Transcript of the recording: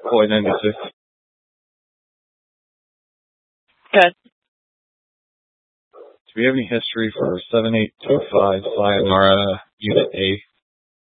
Flight 96. Good. Do we have any history for 7825 Sayonara Unit A?